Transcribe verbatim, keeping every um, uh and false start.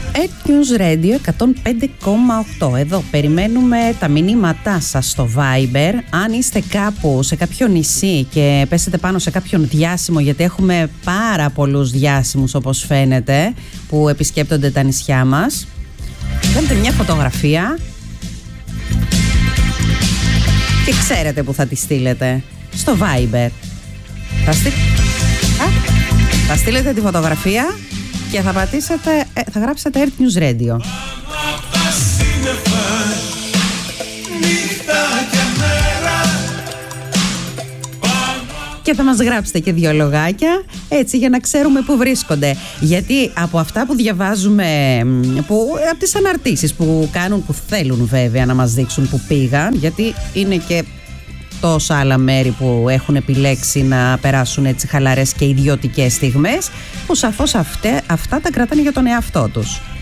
Earth News Radio εκατόν πέντε κόμμα οκτώ. Εδώ περιμένουμε τα μηνύματά σας στο Viber. Αν είστε κάπου σε κάποιο νησί και πέσετε πάνω σε κάποιον διάσημο, γιατί έχουμε πάρα πολλούς διάσημους όπως φαίνεται που επισκέπτονται τα νησιά μας, κάντε μια φωτογραφία και ξέρετε που θα τη στείλετε. Στο Viber θα, στείλ... θα στείλετε τη φωτογραφία και θα πατήσετε, θα γράψετε Earth News Radio. Και θα μας γράψετε και δύο λογάκια, έτσι, για να ξέρουμε πού βρίσκονται. Γιατί από αυτά που διαβάζουμε, που, από τις αναρτήσεις που κάνουν, που θέλουν βέβαια να μας δείξουν που πήγαν, γιατί είναι και τόσα άλλα μέρη που έχουν επιλέξει να περάσουν έτσι χαλαρές και ιδιωτικές στιγμές, που σαφώς αυτά, αυτά τα κρατάνε για τον εαυτό τους.